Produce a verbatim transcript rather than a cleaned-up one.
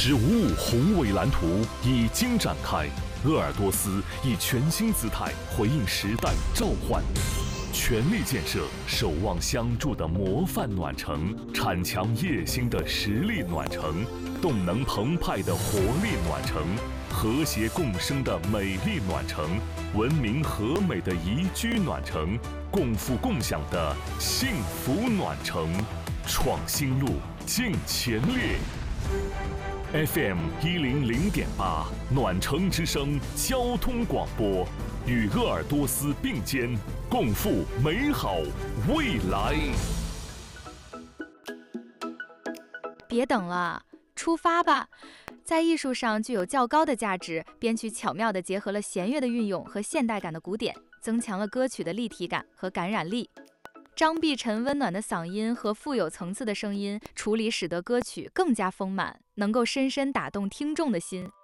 十五五宏伟蓝图已经展开，鄂尔多斯以全新姿态回应时代召唤，全力建设守望相助的模范暖城，铲强业兴的实力暖城，动能澎湃的活力暖城，和谐共生的美丽暖城，文明和美的宜居暖城，共富共享的幸福暖城。创新路，尽前列。F M 一零零点八，暖城之声交通广播，与鄂尔多斯并肩，共赴美好未来。 别等了，出发吧！在艺术上具有较高的价值，编曲巧妙地结合了弦乐的运用和现代感的鼓点，增强了歌曲的立体感和感染力。张碧晨温暖的嗓音和富有层次的声音处理，使得歌曲更加丰满，能够深深打动听众的心。